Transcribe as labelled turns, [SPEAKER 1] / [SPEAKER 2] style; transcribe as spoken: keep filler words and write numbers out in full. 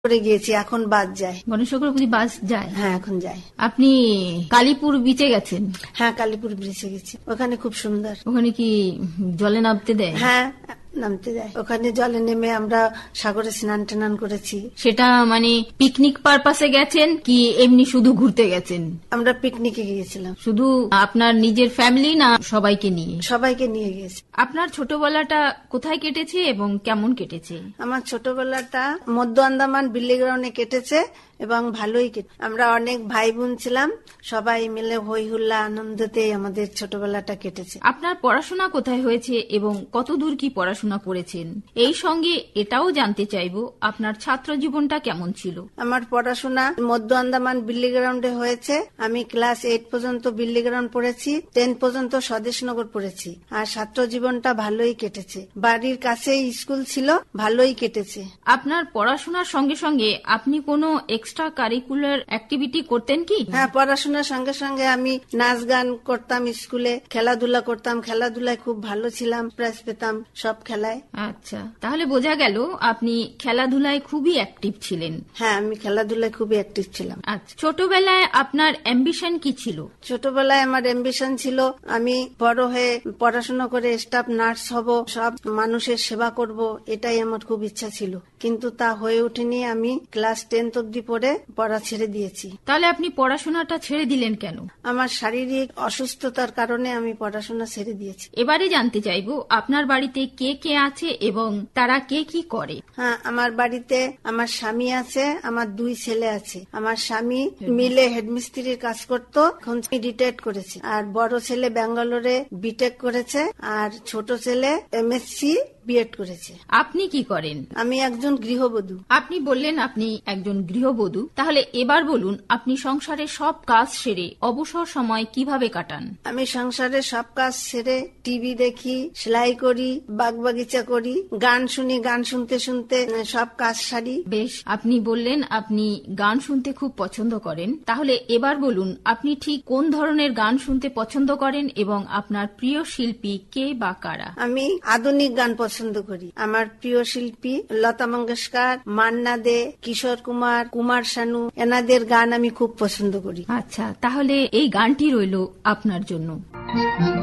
[SPEAKER 1] করে গিয়েছি, এখন বাস যায়।
[SPEAKER 2] গণেশচক্রবর্তী বাস যায়?
[SPEAKER 1] হ্যাঁ, এখন যায়।
[SPEAKER 2] আপনি কালীপুর বিচে গেছেন?
[SPEAKER 1] হ্যাঁ, কালীপুর ব্রিজে গেছি, ওখানে খুব সুন্দর।
[SPEAKER 2] ওখানে কি জলে নামতে দেয়?
[SPEAKER 1] হ্যাঁ, নামতে দেয়। ওখানে জলে নেমে আমরা সাগরে স্নান টান করেছি।
[SPEAKER 2] সেটা মানে পিকনিক পারপাসে গেছেন কি এমনি শুধু ঘুরতে গেছেন?
[SPEAKER 1] আমরা পিকনিকে গিয়েছিলাম।
[SPEAKER 2] শুধু আপনার নিজের ফ্যামিলি না সবাইকে নিয়ে?
[SPEAKER 1] সবাইকে নিয়ে গিয়েছি।
[SPEAKER 2] আপনার ছোটবেলাটা কোথায় কেটেছে এবং কেমন কেটেছে?
[SPEAKER 1] আমার ছোটবেলাটা মধ্য আন্দামান বিল্লি গ্রাউন্ডে কেটেছে এবং ভালোই কেটে। আমরা অনেক ভাই বোন ছিলাম, সবাই মিলে হই হুল্লা আনন্দতে আমাদের ছোটবেলাটা কেটেছে।
[SPEAKER 2] আপনার পড়াশোনা কোথায় হয়েছে এবং কতদূর কি পড়াশোনা করেছেন? এই সঙ্গে এটাও জানতে চাইবো আপনার ছাত্র জীবনটা কেমন ছিল?
[SPEAKER 1] আমার পড়াশোনা মধ্য আন্দামান বিল্লি গ্রাউন্ডে হয়েছে। আমি ক্লাস এইট পর্যন্ত বিল্লি গ্রাউন্ড পড়েছি, টেন পর্যন্ত স্বদেশনগর পড়েছি। আর ছাত্র জীবনটা ভালোই কেটেছে, বাড়ির কাছেই স্কুল ছিল, ভালোই কেটেছে।
[SPEAKER 2] আপনার পড়াশোনার সঙ্গে সঙ্গে আপনি কোনো এক্সট্রা কারিকুলার অ্যাক্টিভিটি করতেন কি?
[SPEAKER 1] হ্যাঁ, পড়াশোনার সঙ্গে সঙ্গে আমি নাচ গান করতাম, স্কুলে খেলাধুলা করতাম, খেলাধুলায় খুব ভালো ছিলাম, প্রাইজ পেতাম সব খেলায়।
[SPEAKER 2] আচ্ছা, তাহলে বোঝা গেল আপনি খেলাধুলায় খুবই অ্যাক্টিভ ছিলেন।
[SPEAKER 1] হ্যাঁ, আমি খেলাধুলায় খুবই অ্যাক্টিভ ছিলাম।
[SPEAKER 2] আচ্ছা, ছোটবেলায় আপনার অ্যাম্বিশন কি ছিল?
[SPEAKER 1] ছোটবেলায় আমার অ্যাম্বিশন ছিল আমি বড় হয়ে পড়াশোনা করে স্টাফ নার্স হব, সব মানুষের সেবা করব, এটাই আমার খুব ইচ্ছা ছিল, কিন্তু তা হয়ে ওঠেনি। আমি ক্লাস টেন্থ অব্দি পড়ে পড়া ছেড়ে দিয়েছি।
[SPEAKER 2] তাহলে আপনি পড়াশোনাটা ছেড়ে দিলেন কেন?
[SPEAKER 1] আমার শারীরিক অসুস্থতার কারণে আমি পড়াশোনা ছেড়ে দিয়েছি।
[SPEAKER 2] এবারে জানতে চাইবো আপনার বাড়িতে কে কে আছে এবং তারা কে কি করে?
[SPEAKER 1] হ্যাঁ, আমার বাড়িতে আমার স্বামী আছে, আমার দুই ছেলে আছে। আমার স্বামী মিলে হেডমিস্ত্রির কাজ করত, এখন রিটায়ার্ড করেছে। আর বড় ছেলে ব্যাঙ্গালোরে বিটেক করেছে, আর ছোট ছেলে এমএসসি বিএড করেছে।
[SPEAKER 2] আপনি কি করেন?
[SPEAKER 1] আমি একজন গৃহবধূ।
[SPEAKER 2] আপনি বললেন আপনি একজন গৃহবধূ, তাহলে এবার বলুন আপনি সংসারের সব কাজ সেরে অবসর সময় কিভাবে কাটান?
[SPEAKER 1] আমি সংসারের সব কাজ সেরে টিভি দেখি, সেলাই করি, বাগবাগিচা করি, গান শুনি, গান শুনতে শুনতে সব কাজ সারি।
[SPEAKER 2] বেশ, আপনি বললেন আপনি গান শুনতে খুব পছন্দ করেন, তাহলে এবার বলুন আপনি ঠিক কোন ধরনের গান শুনতে পছন্দ করেন এবং আপনার প্রিয় শিল্পী কে বা কারা?
[SPEAKER 1] আমি আধুনিক গান পছন্দ করি। আমার প্রিয় শিল্পী লতা মঙ্গেশকর, মান্না দে, কিশোর কুমার, কুমার শানু, এনাদের গান আমি খুব পছন্দ করি।
[SPEAKER 2] আচ্ছা, তাহলে এই গানটি রইল আপনার জন্য।